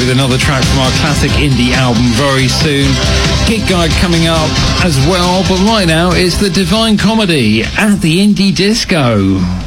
with another track from our classic indie album very soon. Gig Guide coming up as well, but right now it's the Divine Comedy at the Indie Disco.